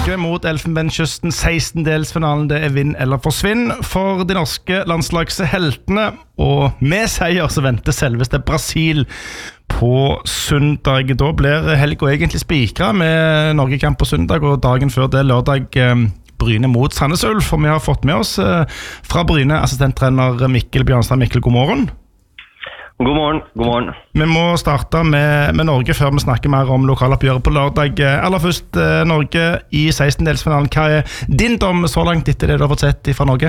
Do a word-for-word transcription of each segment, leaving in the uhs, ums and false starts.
Norge mot Elfenbenskysten, sekstendelsfinalen, det er vinn eller forsvinn for de norske landslagsheltene, og med seier så venter selveste Brasil på søndag. Da blir helga egentlig spikret med Norgekamp på søndag, og dagen før det lørdag Bryne mot Sandnes Ulf, og vi har fått med oss fra Bryne assistenttrener Mikkel Bjørnstad. Mikkel, god morgen. God morgen, god morgen. Vi må starte med, med Norge før vi snakker mer om lokaloppgjøret på lørdag. Aller først, Norge i sekstendelsfinalen. Hva er din dom så langt etter det du har fått sett fra Norge?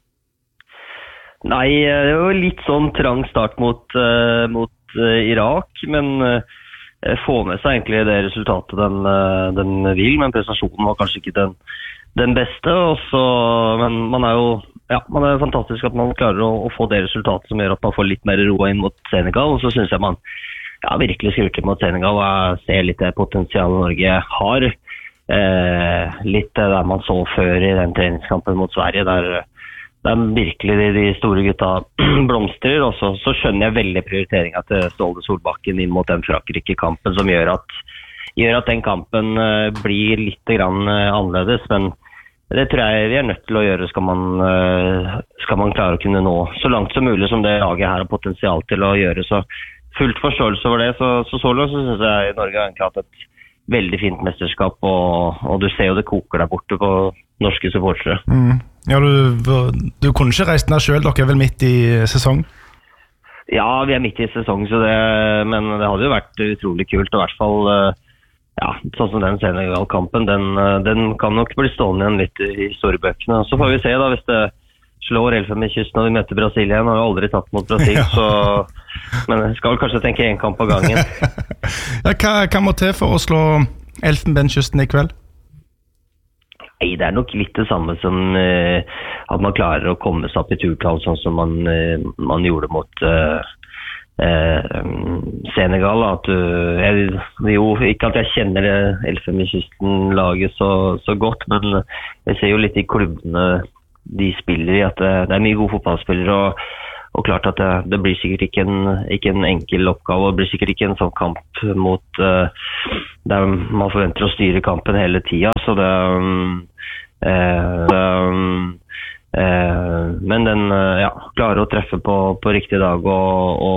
Nei, det var jo litt sånn trang start mot, uh, mot uh, Irak, men uh, få med seg egentlig det resultatet den, uh, den vil, men prestasjonen var kanskje ikke den, den beste, også, men man er jo Ja, man er fantastisk at man klarer å, å få det resultatet som gjør at man får litt mer ro inn mot Senegal, og så synes jeg man ja, virkelig skrurter mot Senegal, og jeg ser litt det potensialet Norge har. Eh, litt det der man så før i den treningskampen mot Sverige, der, der virkelig de, de store gutta blomstrer, og så, så skjønner jeg veldig prioriteringen til Ståle Solbakken inn mot den Frankrike-kampen, som gjør at, gjør at den kampen eh, blir litt grann eh, annerledes, men det tror jeg vi er nødt til å gjøre skal man, skal man klare å kunne nå så langt som mulig som det laget her har potensial til å gjøre. Så fullt forståelse over det. Så så, så langt så synes jeg Norge har egentlig hatt et veldig fint mesterskap, og, og du ser jo det koker der borte på norske supportere. Mm. Ja, du, du kunne ikke reist ned selv, dere er vel midt i sesong? Ja, vi er midt i sesong, så det, men det hadde jo vært utrolig kult, og i hvert fall ja, sånn som den Senegal-kampen, den, den kan nok bli stående igjen litt i historiebøkene. Så får vi se da, hvis det slår Elfenbenskysten og vi møter Brasil igjen. Har jo aldri tatt mot Brasil, så men jeg skal vel kanskje tenke en kamp på gangen. Ja, hva, hva må til for å slå Elfenbenskysten i kveld? Nei, det er nok litt det samme som eh, at man klarer å komme seg opp i turtall, sånn som man, eh, man gjorde mot eh, Eh, Senegal, at du, jeg, jo, ikke at jeg kjenner Elfenbenskysten-laget så, så godt, men jeg ser jo litt i klubbene de spiller i, at det, det er mye gode fotballspillere, og, og klart at det, det blir sikkert ikke en, ikke en enkel oppgave, og det blir sikkert ikke en sånn kamp mot uh, der man forventer å styre kampen hele tiden, så det, um, uh, det um, uh, men den uh, ja, klarer å treffe på, på riktig dag, og, og